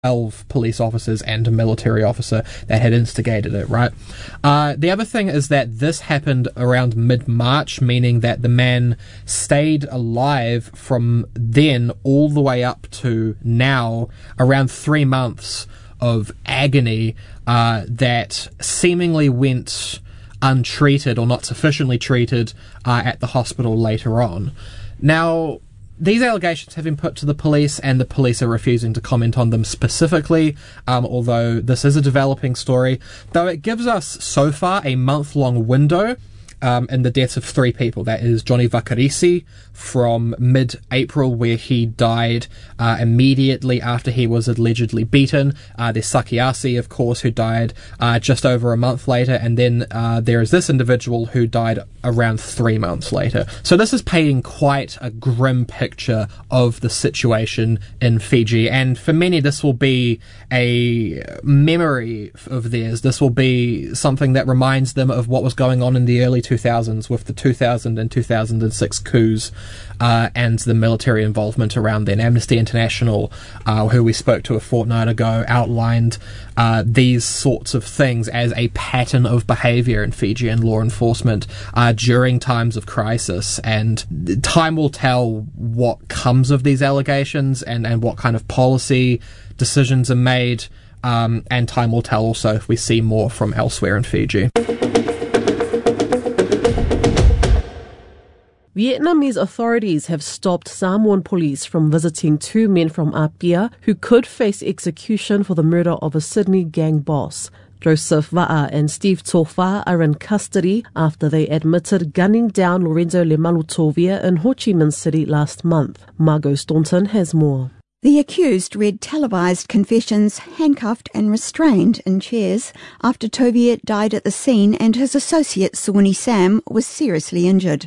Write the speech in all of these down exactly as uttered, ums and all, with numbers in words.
twelve police officers and a military officer that had instigated it, right? Uh, the other thing is that this happened around mid-March, meaning that the man stayed alive from then all the way up to now, around three months of agony uh, that seemingly went untreated or not sufficiently treated uh, at the hospital later on. Now, these allegations have been put to the police, and the police are refusing to comment on them specifically, um, although this is a developing story. Though it gives us, so far, a month-long window um, in the deaths of three people. That is Johnny Vakarisi from mid-April, where he died uh, immediately after he was allegedly beaten. Uh, there's Sakiasi, of course, who died uh, just over a month later, and then uh, there is this individual who died around three months later. So this is painting quite a grim picture of the situation in Fiji, and for many this will be a memory of theirs. This will be something that reminds them of what was going on in the early two thousands with the two thousand and two thousand six coups uh, and the military involvement around then. Amnesty International, uh, who we spoke to a fortnight ago, outlined uh, these sorts of things as a pattern of behaviour in Fijian law enforcement uh, during times of crisis, and time will tell what comes of these allegations and, and what kind of policy decisions are made, um, and time will tell also if we see more from elsewhere in Fiji. Vietnamese authorities have stopped Samoan police from visiting two men from Apia who could face execution for the murder of a Sydney gang boss. Joseph Va'a and Steve Tofa are in custody after they admitted gunning down Lorenzo Lemalutovia in Ho Chi Minh City last month. Margot Staunton has more. The accused read televised confessions, handcuffed and restrained in chairs after Tovia died at the scene and his associate Suwini Sam was seriously injured.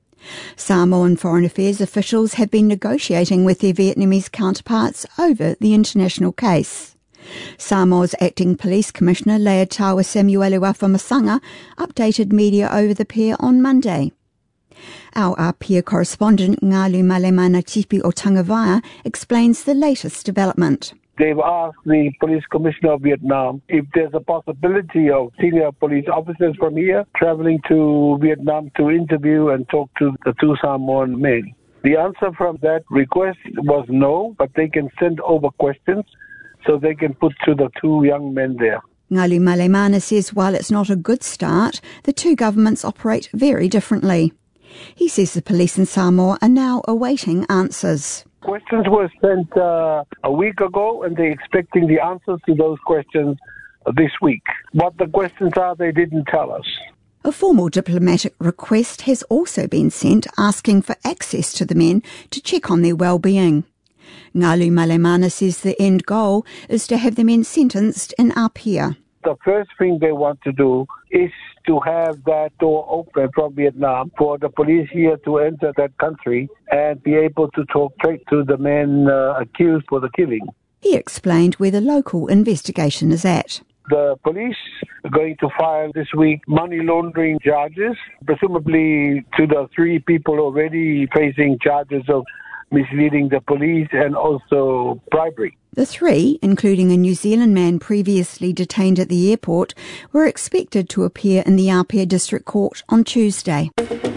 Samoan Foreign Affairs officials have been negotiating with their Vietnamese counterparts over the international case. Samoa's acting police commissioner Leatawa Samuelua Masanga updated media over the pair on Monday. Our Apia correspondent Ngalu Malemana Tipi Otangavaya explains the latest development. They've asked the police commissioner of Vietnam if there's a possibility of senior police officers from here traveling to Vietnam to interview and talk to the two Samoan men. The answer from that request was no, but they can send over questions so they can put to the two young men there. Ngalu Malemana says while it's not a good start, the two governments operate very differently. He says the police in Samoa are now awaiting answers. Questions were sent uh, a week ago, and they're expecting the answers to those questions this week. What the questions are, they didn't tell us. A formal diplomatic request has also been sent asking for access to the men to check on their well-being. Ngalu Malemana says the end goal is to have the men sentenced in Apia. The first thing they want to do is to have that door open from Vietnam for the police here to enter that country and be able to talk straight to the men uh, accused for the killing. He explained where the local investigation is at. The police are going to file this week money laundering charges, presumably to the three people already facing charges of misleading the police and also bribery. The three, including a New Zealand man previously detained at the airport, were expected to appear in the Apia District Court on Tuesday.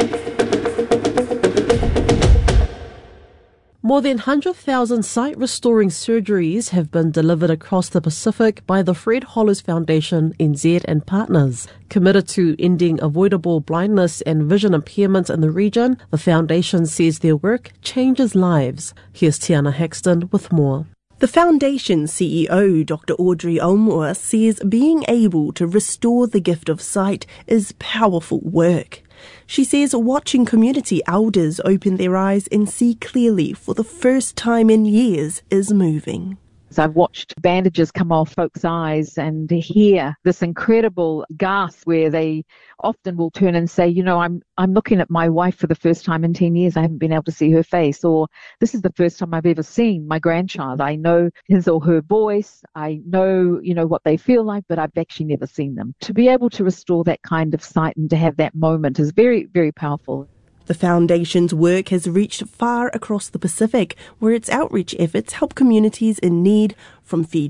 More than one hundred thousand sight-restoring surgeries have been delivered across the Pacific by the Fred Hollows Foundation N Z and partners. Committed to ending avoidable blindness and vision impairments in the region, the foundation says their work changes lives. Here's Tiana Haxton with more. The Foundation's C E O, Doctor Audrey Olmore, says being able to restore the gift of sight is powerful work. She says watching community elders open their eyes and see clearly for the first time in years is moving. So I've watched bandages come off folks' eyes and to hear this incredible gasp where they often will turn and say, you know, I'm I'm looking at my wife for the first time in ten years. I haven't been able to see her face. Or this is the first time I've ever seen my grandchild. I know his or her voice. I know, you know, what they feel like, but I've actually never seen them. To be able to restore that kind of sight and to have that moment is very, very powerful. The Foundation's work has reached far across the Pacific, where its outreach efforts help communities in need from Fiji